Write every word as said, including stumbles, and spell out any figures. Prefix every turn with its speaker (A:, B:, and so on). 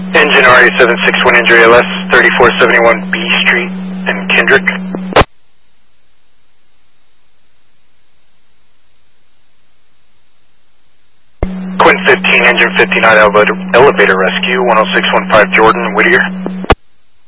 A: Engine R A seven six one injury L S, thirty-four seventy-one B Street in Kendrick. Quinn fifteen, engine fifty-nine elevator, elevator rescue, one oh six one five Jordan, Whittier.